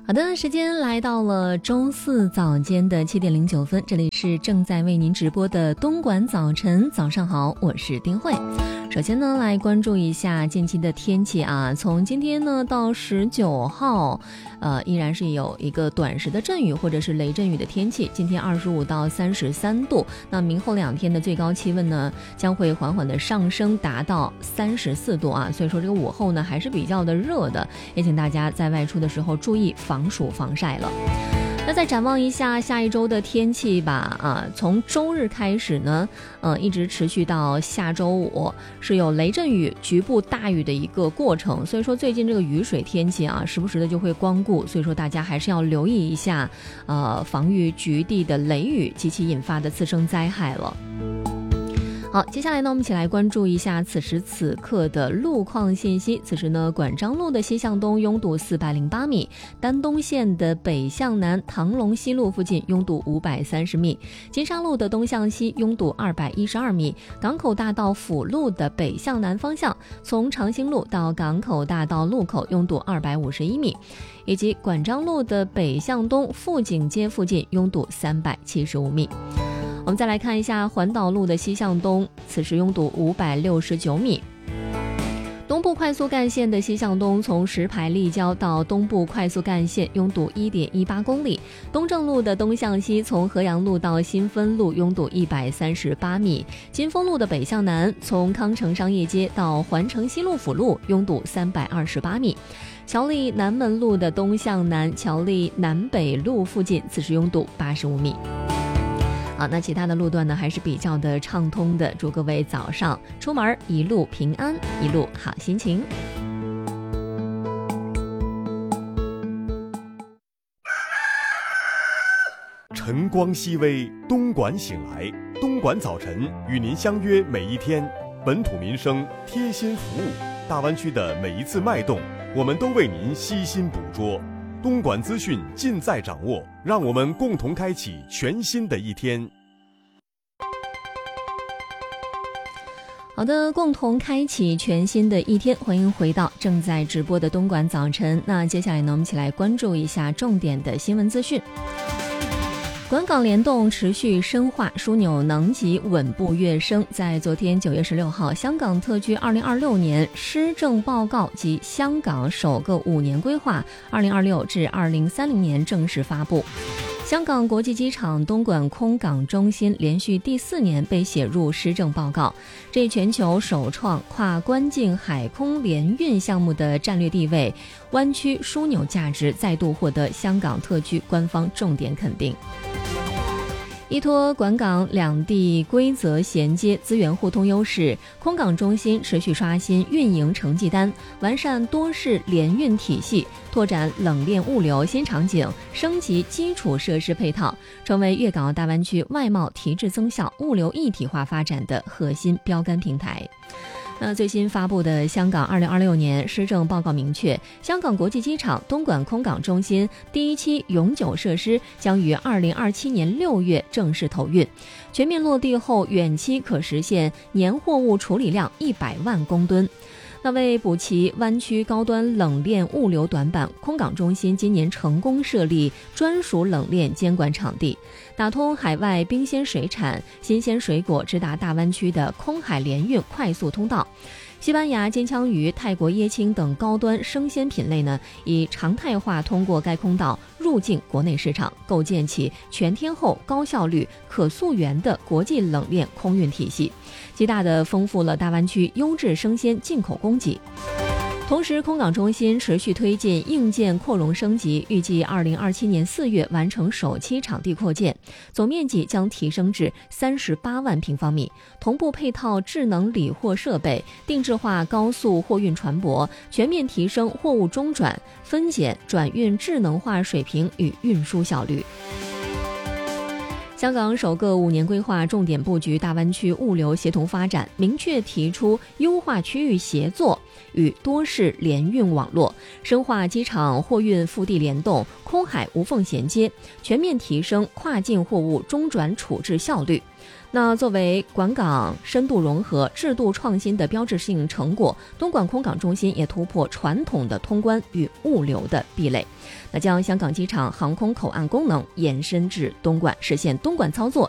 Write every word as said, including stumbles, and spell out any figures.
好的，时间来到了周四早间的七点零九分，这里是正在为您直播的东莞早晨，早上好，我是丁慧。首先呢，来关注一下近期的天气啊，从今天呢到十九号，呃，依然是有一个短时的阵雨或者是雷阵雨的天气。今天二十五到三十三度，那明后两天的最高气温呢将会缓缓的上升，达到三十四度啊。所以说这个午后呢还是比较的热的，也请大家在外出的时候注意防暑防晒了。那再展望一下下一周的天气吧，啊，从周日开始呢，呃，一直持续到下周五，是有雷阵雨、局部大雨的一个过程。所以说最近这个雨水天气啊，时不时的就会光顾，所以说大家还是要留意一下，呃，防御局地的雷雨及其引发的次生灾害了。好，接下来呢，我们一起来关注一下此时此刻的路况信息。此时呢，管章路的西向东拥堵四百零八米，丹东线的北向南唐龙西路附近拥堵五百三十米，金沙路的东向西拥堵二百一十二米，港口大道辅路的北向南方向，从长兴路到港口大道路口拥堵二百五十一米，以及管章路的北向东富锦街附近拥堵三百七十五米。我们再来看一下环岛路的西向东，此时拥堵五百六十九米。东部快速干线的西向东，从石牌立交到东部快速干线拥堵 一点一八公里。东正路的东向西，从河阳路到新丰路拥堵一百三十八米。金丰路的北向南，从康城商业街到环城西路辅路拥堵三百二十八米。侨立南门路的东向南，侨立南北路附近此时拥堵八十五米。好，那其他的路段呢还是比较的畅通的，祝各位早上出门一路平安，一路好心情。 晨光熹微，东莞醒来，东莞早晨与您相约每一天，本土民生贴心服务，大湾区的每一次脉动，我们都为您悉心捕捉。东莞资讯尽在掌握，让我们共同开启全新的一天。 好的，共同开启全新的一天，欢迎回到正在直播的东莞早晨。那接下来呢，我们一起来关注一下重点的新闻资讯。莞港联动持续深化，枢纽能级稳步跃升。在昨天九月十六号，香港特区二零二六年施政报告及香港首个五年规划二零二六至二零三零年正式发布。香港国际机场东莞空港中心连续第四年被写入施政报告，这全球首创跨关境海空联运项目的战略地位，湾区枢纽价值再度获得香港特区官方重点肯定。依托莞港两地规则衔接、资源互通优势，空港中心持续刷新运营成绩单，完善多式联运体系，拓展冷链物流新场景，升级基础设施配套，成为粤港澳大湾区外贸提质增效、物流一体化发展的核心标杆平台。那最新发布的香港二零二六年施政报告明确，香港国际机场东莞空港中心第一期永久设施将于二零二七年六月正式投运，全面落地后，远期可实现年货物处理量一百万公吨。那为补齐湾区高端冷链物流短板，空港中心今年成功设立专属冷链监管场地，打通海外冰鲜水产、新鲜水果直达大湾区的空海联运快速通道。西班牙金枪鱼、泰国椰青等高端生鲜品类呢，以常态化通过该通道入境国内市场，构建起全天候、高效率、可溯源的国际冷链空运体系，极大地丰富了大湾区优质生鲜进口供给。同时，空港中心持续推进硬件扩容升级，预计二零二七年四月完成首期场地扩建，总面积将提升至三十八万平方米，同步配套智能理货设备，定制化高速货运船舶，全面提升货物中转、分拣、转运智能化水平与运输效率。香港首个五年规划重点布局大湾区物流协同发展，明确提出优化区域协作， 与多式联运网络，深化机场货运腹地联动、空海无缝衔接，全面提升跨境货物中转处置效率。那作为管港深度融合、制度创新的标志性成果，东莞空港中心也突破传统的通关与物流的壁垒，那将香港机场航空口岸功能延伸至东莞，实现东莞操作